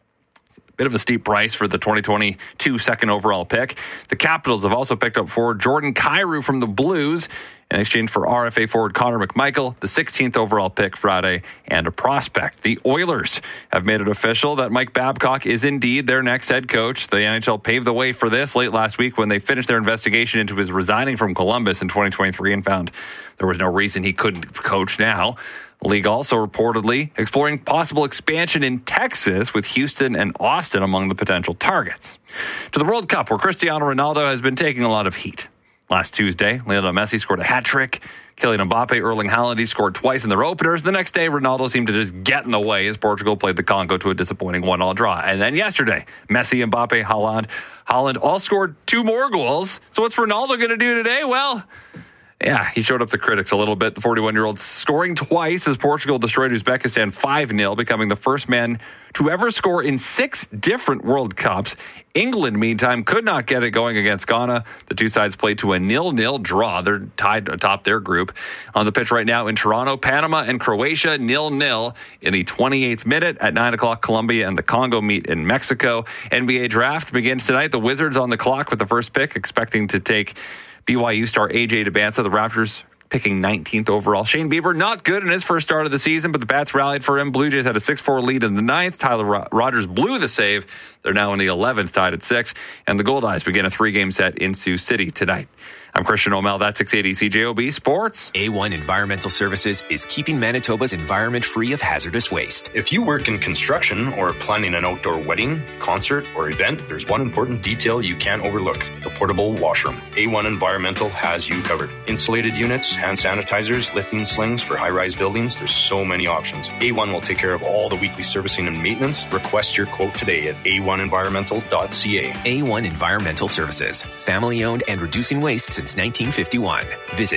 Bit of a steep price for the 2022 second overall pick. The Capitals have also picked up forward Jordan Kyrou from the Blues in exchange for RFA forward Connor McMichael, the 16th overall pick Friday, and a prospect. The Oilers have made it official that Mike Babcock is indeed their next head coach. The NHL paved the way for this late last week when they finished their investigation into his resigning from Columbus in 2023 and found there was no reason he couldn't coach now. The league also reportedly exploring possible expansion in Texas, with Houston and Austin among the potential targets. To the World Cup, where Cristiano Ronaldo has been taking a lot of heat. Last Tuesday, Lionel Messi scored a hat trick. Kylian Mbappe, Erling Haaland each scored twice in their openers. The next day, Ronaldo seemed to just get in the way as Portugal played the Congo to a disappointing 1-1 draw. And then yesterday, Messi, Mbappe, Haaland all scored 2 more goals. So what's Ronaldo going to do today? Well, yeah, he showed up the critics a little bit. The 41-year-old scoring twice as Portugal destroyed Uzbekistan 5-0, becoming the first man to ever score in 6 different World Cups. England, meantime, could not get it going against Ghana. The 2 sides played to a 0-0 draw. They're tied atop their group. On the pitch right now in Toronto, Panama and Croatia 0-0 in the 28th minute. At 9 o'clock, Colombia and the Congo meet in Mexico. NBA draft begins tonight. The Wizards on the clock with the first pick, expecting to take BYU star AJ DeBanza. The Raptors picking 19th overall. Shane Bieber, not good in his first start of the season, but the Bats rallied for him. Blue Jays had a 6-4 lead in the 9th. Tyler Rogers blew the save. They're now in the 11th, tied at 6. And the Gold Eyes begin a 3-game set in Sioux City tonight. I'm Christian O'Mell. That's 680 CJOB Sports. A1 Environmental Services is keeping Manitoba's environment free of hazardous waste. If you work in construction or planning an outdoor wedding, concert, or event, there's one important detail you can't overlook: the portable washroom. A1 Environmental has you covered. Insulated units, hand sanitizers, lifting slings for high-rise buildings. There's so many options. A1 will take care of all the weekly servicing and maintenance. Request your quote today at a1environmental.ca. A1 Environmental Services, family-owned and reducing waste since 1951. Visit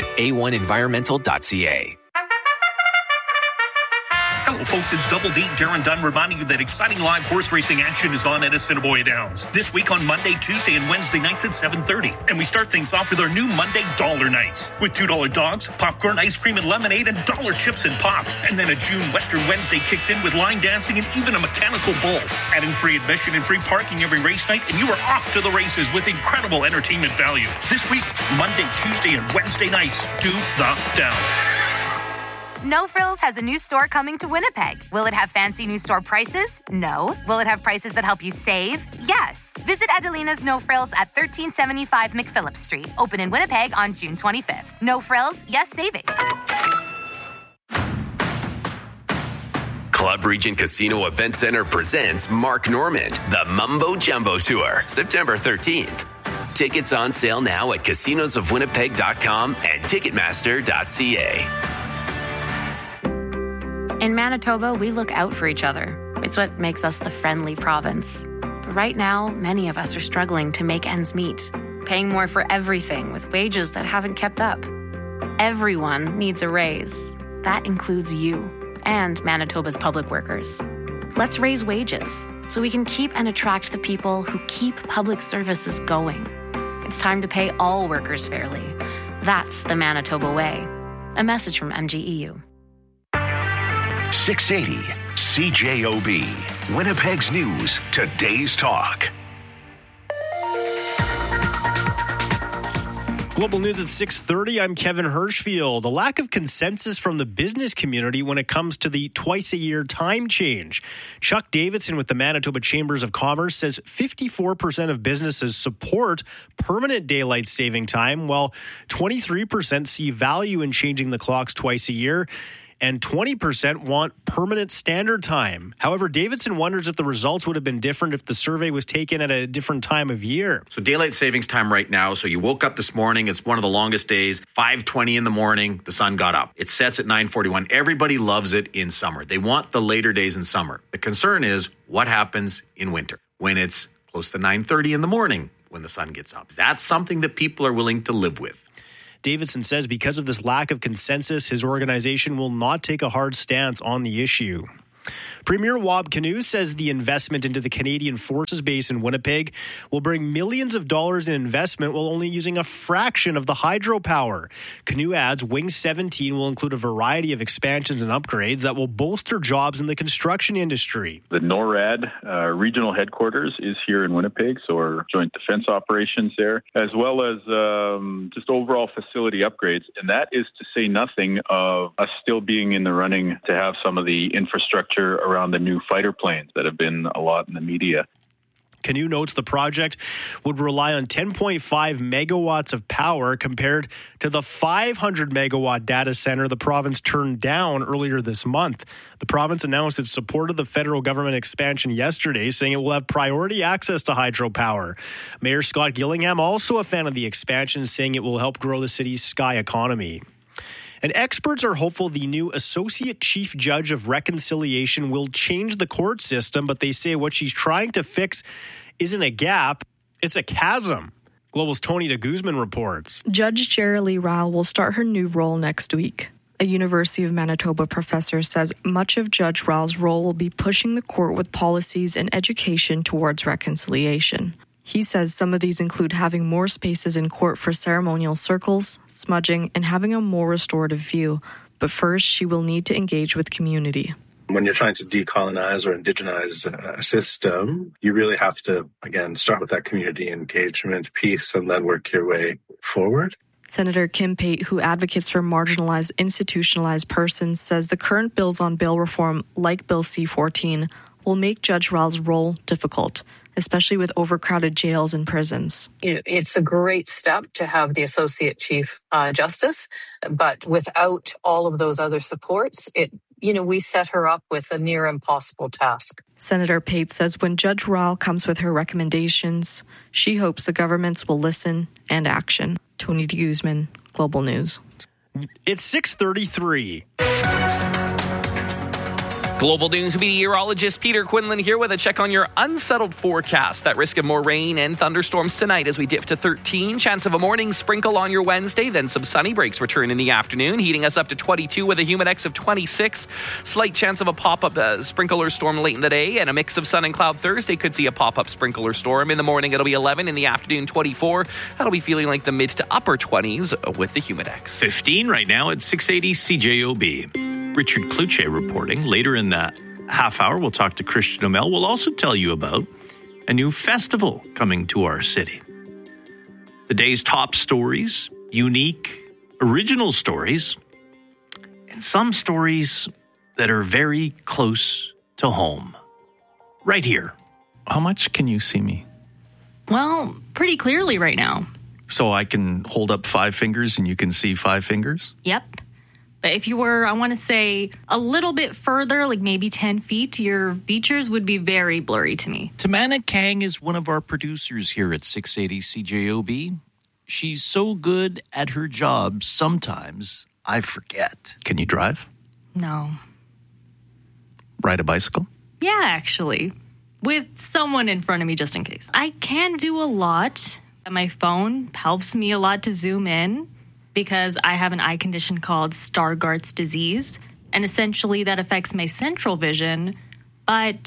a1environmental.ca. Hello, folks. It's Double D, Darren Dunn, reminding you that exciting live horse racing action is on at Assiniboia Downs this week on Monday, Tuesday, and Wednesday nights at 7:30. And we start things off with our new Monday Dollar Nights with $2 dogs, popcorn, ice cream, and lemonade, and dollar chips and pop. And then a June Western Wednesday kicks in with line dancing and even a mechanical bull. Adding free admission and free parking every race night, and you are off to the races with incredible entertainment value. This week, Monday, Tuesday, and Wednesday nights, do the Downs. No Frills has a new store coming to Winnipeg. Will it have fancy new store prices? No. Will it have prices that help you save? Yes. Visit Adelina's No Frills at 1375 McPhillips Street. Open in Winnipeg on June 25th. No Frills, yes savings. Club Regent Casino Event Center presents Mark Normand, the Mumbo Jumbo Tour, September 13th. Tickets on sale now at casinosofwinnipeg.com and ticketmaster.ca. In Manitoba, we look out for each other. It's what makes us the friendly province. But right now, many of us are struggling to make ends meet, paying more for everything with wages that haven't kept up. Everyone needs a raise. That includes you and Manitoba's public workers. Let's raise wages. so we can keep and attract the people who keep public services going. It's time to pay all workers fairly. That's the Manitoba way. A message from MGEU. 680 CJOB, Winnipeg's News, Today's Talk. Global News at 6:30. I'm Kevin Hirschfield. A lack of consensus from the business community when it comes to the twice-a-year time change. Chuck Davidson with the Manitoba Chambers of Commerce says 54% of businesses support permanent daylight saving time, while 23% see value in changing the clocks twice a year, and 20% want permanent standard time. However, Davidson wonders if the results would have been different if the survey was taken at a different time of year. So daylight savings time right now, so you woke up this morning, it's one of the longest days, 5:20 in the morning, the sun got up. It sets at 9:41. Everybody loves it in summer. They want the later days in summer. The concern is what happens in winter when it's close to 9:30 in the morning when the sun gets up. That's something that people are willing to live with. Davidson says because of this lack of consensus, his organization will not take a hard stance on the issue. Premier Wab Kinew says the investment into the Canadian Forces Base in Winnipeg will bring millions of dollars in investment while only using a fraction of the hydropower. Kinew adds Wing 17 will include a variety of expansions and upgrades that will bolster jobs in the construction industry. The NORAD regional headquarters is here in Winnipeg, so our joint defense operations there, as well as just overall facility upgrades. And that is to say nothing of us still being in the running to have some of the infrastructure around the new fighter planes that have been a lot in the media. Kinew notes the project would rely on 10.5 megawatts of power compared to the 500 megawatt data center the province turned down earlier this month. The province announced its support of the federal government expansion yesterday, saying it will have priority access to hydropower. Mayor Scott Gillingham, also a fan of the expansion, saying it will help grow the city's sky economy. And experts are hopeful the new Associate Chief Judge of Reconciliation will change the court system, but they say what she's trying to fix isn't a gap, it's a chasm. Global's Tony de Guzman reports. Judge Jerilee Ryle will start her new role next week. A University of Manitoba professor says much of Judge Ryle's role will be pushing the court with policies and education towards reconciliation. He says some of these include having more spaces in court for ceremonial circles, smudging, and having a more restorative view. But first, she will need to engage with community. When you're trying to decolonize or indigenize a system, you really have to, again, start with that community engagement piece and then work your way forward. Senator Kim Pate, who advocates for marginalized, institutionalized persons, says the current bills on bail reform, like Bill C-14, will make Judge Ryle's role difficult, especially with overcrowded jails and prisons. It's a great step to have the Associate Chief Justice, but without all of those other supports, we set her up with a near impossible task. Senator Pate says when Judge Ryle comes with her recommendations, she hopes the governments will listen and action. Tony de Guzman, Global News. It's 6:33. Global News meteorologist Peter Quinlan here with a check on your unsettled forecast. That risk of more rain and thunderstorms tonight as we dip to 13. Chance of a morning sprinkle on your Wednesday, then some sunny breaks return in the afternoon, heating us up to 22 with a humidex of 26. Slight chance of a pop-up sprinkler storm late in the day, and a mix of sun and cloud Thursday could see a pop-up sprinkler storm. In the morning, it'll be 11. In the afternoon, 24. That'll be feeling like the mid to upper 20s with the humidex. 15 right now at 680 CJOB. Richard Kluche reporting. Later in that half hour, we'll talk to Christian O'Mell. We'll also tell you about a new festival coming to our city. The day's top stories, unique, original stories, and some stories that are very close to home. Right here. How much can you see me? Well, pretty clearly right now. So I can hold up 5 fingers and you can see 5 fingers? Yep. But if you were, I want to say, a little bit further, like maybe 10 feet, your features would be very blurry to me. Tamana Kang is one of our producers here at 680 CJOB. She's so good at her job, sometimes I forget. Can you drive? No. Ride a bicycle? Yeah, actually. With someone in front of me just in case. I can do a lot. My phone helps me a lot to zoom in, because I have an eye condition called Stargardt's disease, and essentially that affects my central vision, but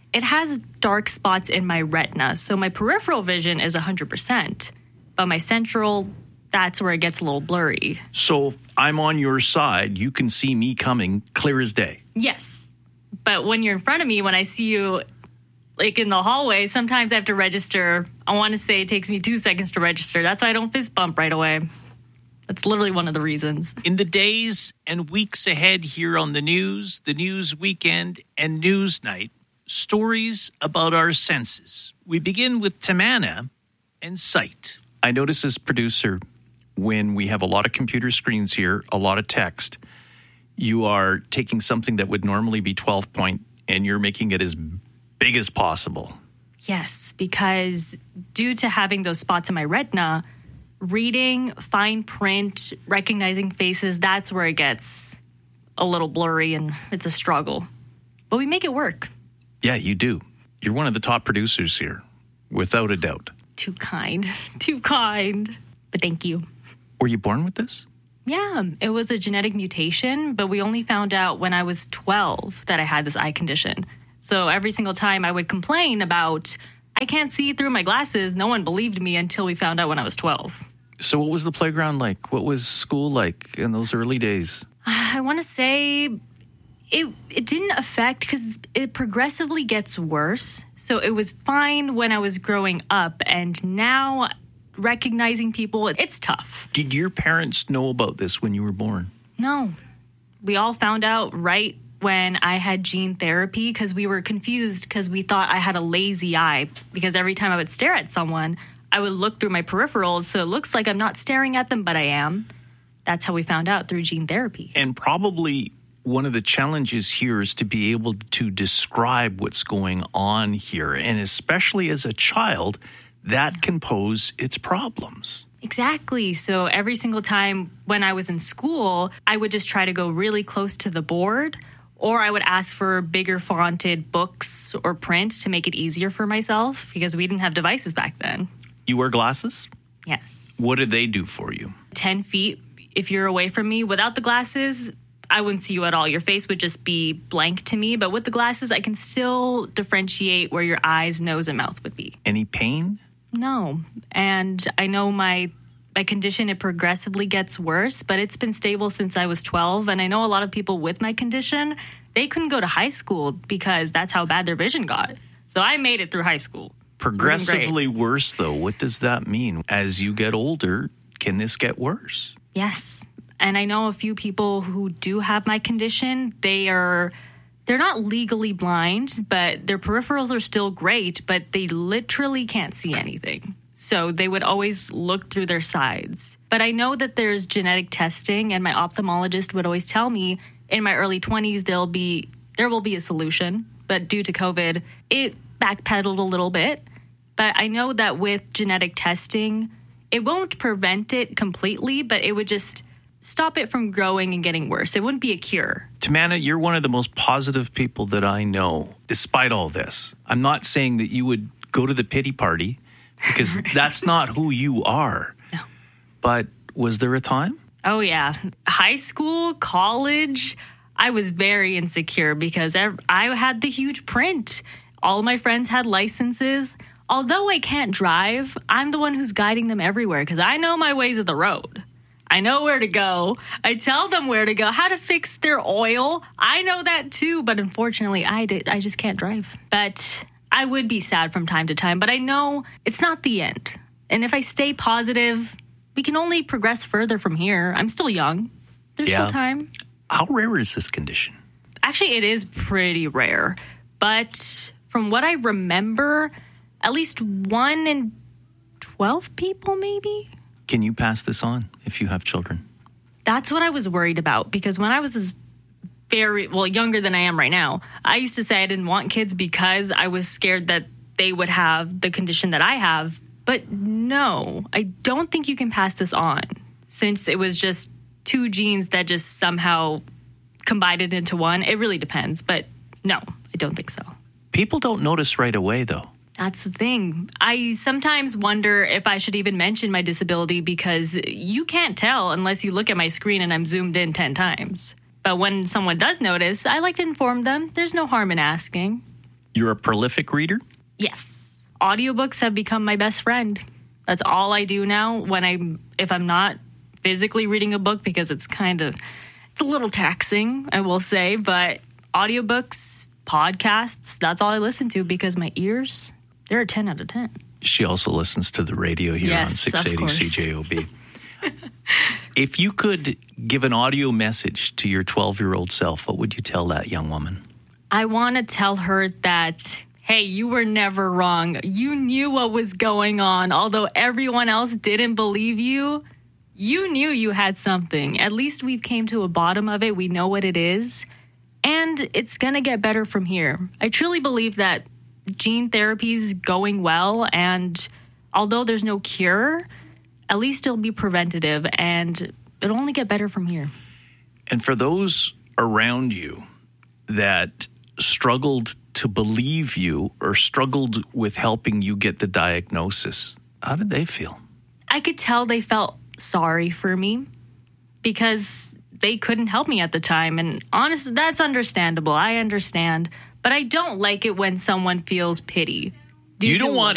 it has dark spots in my retina. So my peripheral vision is 100%, but my central, that's where it gets a little blurry. So if I'm on your side, you can see me coming clear as day. Yes. But when you're in front of me, when I see you like in the hallway, sometimes I have to register. I want to say it takes me 2 seconds to register. That's why I don't fist bump right away. That's literally one of the reasons. In the days and weeks ahead here on the news weekend, and news night, stories about our senses. We begin with Tamanna and sight. I notice as producer, when we have a lot of computer screens here, a lot of text, you are taking something that would normally be 12 point and you're making it as big as possible. Yes, because due to having those spots in my retina, reading, fine print, recognizing faces, that's where it gets a little blurry and it's a struggle. But we make it work. Yeah, you do. You're one of the top producers here, without a doubt. Too kind. Too kind. But thank you. Were you born with this? Yeah, it was a genetic mutation, but we only found out when I was 12 that I had this eye condition. So every single time I would complain about, I can't see through my glasses, no one believed me until we found out when I was 12. So what was the playground like? What was school like in those early days? I want to say it didn't affect because it progressively gets worse. So it was fine when I was growing up, and now recognizing people, it's tough. Did your parents know about this when you were born? No. We all found out right when I had gene therapy because we were confused because we thought I had a lazy eye because every time I would stare at someone, I would look through my peripherals, so it looks like I'm not staring at them, but I am. That's how we found out through gene therapy. And probably one of the challenges here is to be able to describe what's going on here. And especially as a child, that can pose its problems. Exactly. So every single time when I was in school, I would just try to go really close to the board, or I would ask for bigger fonted books or print to make it easier for myself because we didn't have devices back then. You wear glasses? Yes. What did they do for you? 10 feet. If you're away from me without the glasses, I wouldn't see you at all. Your face would just be blank to me. But with the glasses, I can still differentiate where your eyes, nose, and mouth would be. Any pain? No. And I know my condition, it progressively gets worse, but it's been stable since I was 12. And I know a lot of people with my condition, they couldn't go to high school because that's how bad their vision got. So I made it through high school. Progressively worse, though. What does that mean? As you get older, can this get worse? Yes. And I know a few people who do have my condition. They're not legally blind, but their peripherals are still great, but they literally can't see anything. So they would always look through their sides. But I know that there's genetic testing, and my ophthalmologist would always tell me in my early 20s there will be a solution. But due to COVID, it backpedaled a little bit. But I know that with genetic testing, it won't prevent it completely, but it would just stop it from growing and getting worse. It wouldn't be a cure. Tamanna, you're one of the most positive people that I know, despite all this. I'm not saying that you would go to the pity party, because that's not who you are. No. But was there a time? Oh, yeah. High school, college, I was very insecure because I had the huge print. All my friends had licenses. Although I can't drive, I'm the one who's guiding them everywhere because I know my ways of the road. I know where to go. I tell them where to go, how to fix their oil. I know that too, but unfortunately, I just can't drive. But I would be sad from time to time, but I know it's not the end. And if I stay positive, we can only progress further from here. I'm still young. There's still time. How rare is this condition? Actually, it is pretty rare. But from what I remember, at least 1 in 12 people, maybe? Can you pass this on if you have children? That's what I was worried about, because when I was younger than I am right now, I used to say I didn't want kids because I was scared that they would have the condition that I have. But no, I don't think you can pass this on, since it was just 2 genes that just somehow combined it into one. It really depends, but no, I don't think so. People don't notice right away, though. That's the thing. I sometimes wonder if I should even mention my disability, because you can't tell unless you look at my screen and I'm zoomed in 10 times. But when someone does notice, I like to inform them. There's no harm in asking. You're a prolific reader? Yes. Audiobooks have become my best friend. That's all I do now if I'm not physically reading a book, because it's a little taxing, I will say, but audiobooks, podcasts, that's all I listen to, because my ears, they're a 10 out of 10. She also listens to the radio here on 680 CJOB. If you could give an audio message to your 12-year-old self, what would you tell that young woman? I want to tell her that, hey, you were never wrong. You knew what was going on. Although everyone else didn't believe you, you knew you had something. At least we've came to a bottom of it. We know what it is. And it's going to get better from here. I truly believe that gene therapy is going well. And although there's no cure, at least it'll be preventative. And it'll only get better from here. And for those around you that struggled to believe you or struggled with helping you get the diagnosis, how did they feel? I could tell they felt sorry for me because they couldn't help me at the time. And honestly, that's understandable. I understand. But I don't like it when someone feels pity. You don't want